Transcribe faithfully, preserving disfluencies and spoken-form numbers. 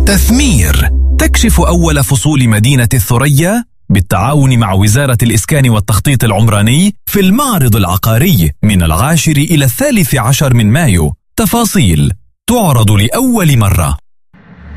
تثمير، تكشف أول فصول مدينة الثريا بالتعاون مع وزارة الإسكان والتخطيط العمراني في المعرض العقاري من العاشر إلى الثالث عشر من مايو. تفاصيل تعرض لأول مرة.